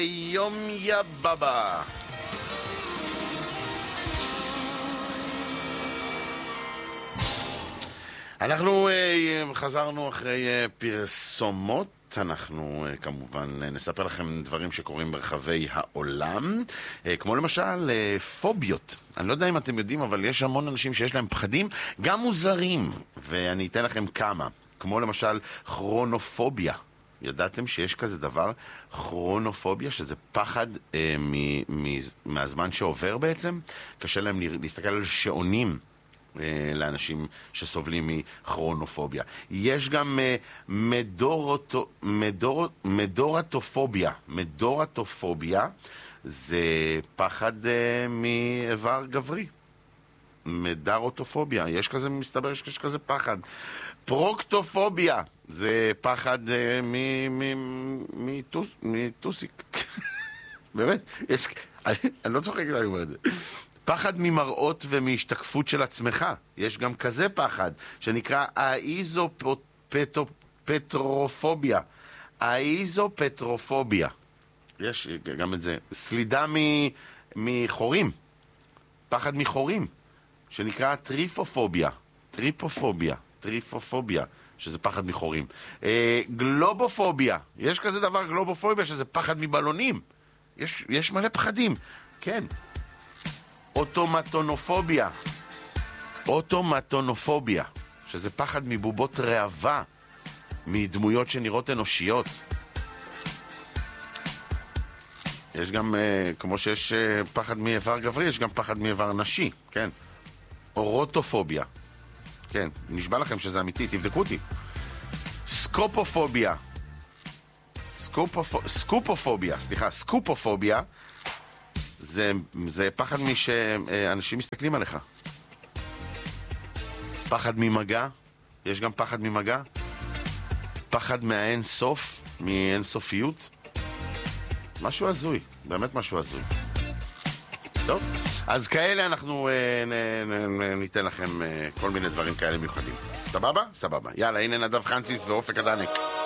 יום יא בבא. אנחנו חזרנו אחרי פרסומות. אנחנו כמובן נספר לכם דברים שקורים ברחבי העולם, כמו למשל פוביות. אני לא יודע אם אתם יודעים, אבל יש המון אנשים שיש להם פחדים גם מוזרים, ואני אתן לכם כמה. כמו למשל כרונופוביה. ידעתם שיש כזה דבר, כרונופוביה, שזה פחד מהזמן שעובר בעצם? קשה להם להסתכל על שעונים לאנשים שסובלים מכרונופוביה. יש גם מדורטופוביה. מדורטופוביה זה פחד מאיבר גברי. מדרוטופוביה. יש כזה, מסתבר שיש כזה פחד. פרוקטופוביה זה פחד מטוסיק. באמת, אני לא צוחק להגיד את זה. פחד ממראות ומהשתקפות של עצמך. יש גם כזה פחד שנקרא האיזופטרופוביה. האיזופטרופוביה. יש גם את זה. סלידה מחורים. פחד מחורים. שנקרא טריפופוביה. טריפופוביה, שזה פחד מחורים. גלובופוביה. יש כזה דבר, גלובופוביה, שזה פחד מבלונים. יש מלא פחדים. כן. אוטומטונופוביה. אוטומטונופוביה, שזה פחד מבובות ראווה, מדמויות שנראות אנושיות. יש גם, כמו שיש פחד מאיבר גברי, יש גם פחד מאיבר נשי, כן. אורוטופוביה. כן, נשבע לכם שזה אמיתי, תבדקו אותי. סקופופוביה. סקופופוביה, סקופופוביה. זה פחד שאנשים מסתכלים עליך. פחד ממגע. יש גם פחד ממגע. פחד מהאין סוף, מאין סופיות. משהו הזוי, באמת משהו הזוי. טוב, אז כאלה אנחנו ניתן לכם כל מיני דברים כאלה מיוחדים. סבבה? סבבה. יאללה, הנה נדב חנציס ואופק הדנק.